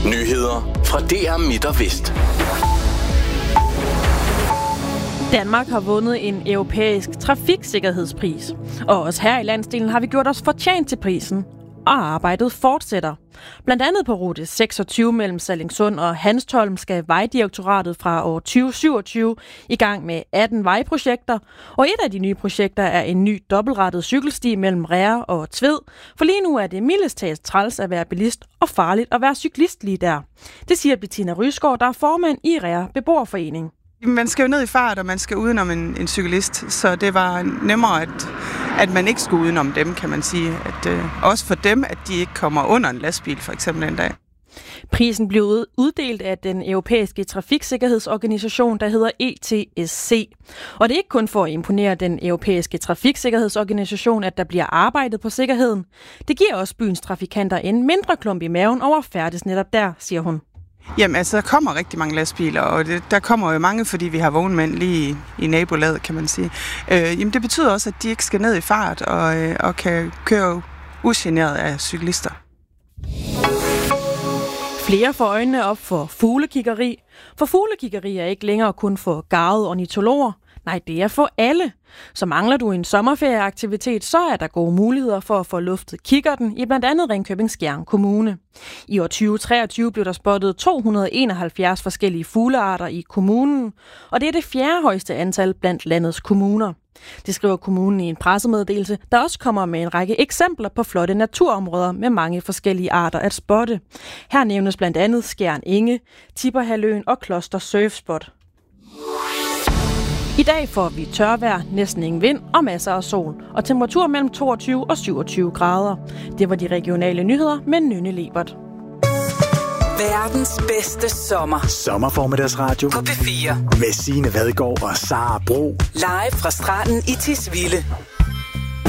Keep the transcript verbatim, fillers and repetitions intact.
Nyheder fra D R Midt og Vest. Danmark har vundet en europæisk trafiksikkerhedspris. Og også her i landsdelen har vi gjort os fortjent til prisen. Og arbejdet fortsætter. Blandt andet på rute seksogtyve mellem Sallingsund og Hanstholm skal Vejdirektoratet fra år tyve syvogtyve i gang med atten vejprojekter. Og et af de nye projekter er en ny dobbeltrettet cykelsti mellem Reer og Tved. For lige nu er det mildest talt træls at være bilist og farligt at være cyklist lige der. Det siger Bettina Rysgaard, der er formand i Reer Beboerforening. Man skal jo ned i fart, og man skal udenom en, en cyklist, så det var nemmere, at, at man ikke skulle udenom dem, kan man sige. At, øh, også for dem, at de ikke kommer under en lastbil, for eksempel en dag. Prisen blev uddelt af den europæiske trafiksikkerhedsorganisation, der hedder E T S C. Og det er ikke kun for at imponere den europæiske trafiksikkerhedsorganisation, at der bliver arbejdet på sikkerheden. Det giver også byens trafikanter en mindre klump i maven over færdes netop der, siger hun. Jamen altså, der kommer rigtig mange lastbiler, og det, der kommer jo mange, fordi vi har vognmænd lige i, i nabolaget, kan man sige. Øh, jamen det betyder også, at de ikke skal ned i fart og, øh, og kan køre ugeneret af cyklister. Flere får øjnene op for fuglekiggeri. For fuglekiggeri er ikke længere kun for garvede ornitologer. Nej, det er for alle. Så mangler du en sommerferieaktivitet, så er der gode muligheder for at få luftet kikkerten i blandt andet Ringkøbing-Skjern Kommune. I år tyve treogtyve blev der spottet to hundrede og enoghalvfjerds forskellige fuglearter i kommunen, og det er det fjerde højeste antal blandt landets kommuner. Det skriver kommunen i en pressemeddelelse, der også kommer med en række eksempler på flotte naturområder med mange forskellige arter at spotte. Her nævnes blandt andet Skjern Enge, Tipperhalvøen og Kloster Surfspot. I dag får vi tørvejr, næsten ingen vind og masser af sol, og temperatur mellem toogtyve og syvogtyve grader. Det var de regionale nyheder med Nynne Lebert. Verdens bedste sommer. Sommerformiddagsradio på P fire. Med Signe Vadgaard og Sara Bro. Live fra stranden i Tisvilde.